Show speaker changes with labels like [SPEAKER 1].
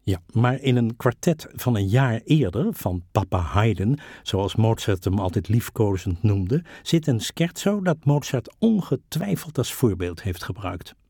[SPEAKER 1] Ja, maar in een kwartet van een jaar eerder, van Papa Haydn, zoals Mozart hem altijd liefkozend noemde, zit een scherzo dat Mozart ongetwijfeld als voorbeeld heeft gebruikt.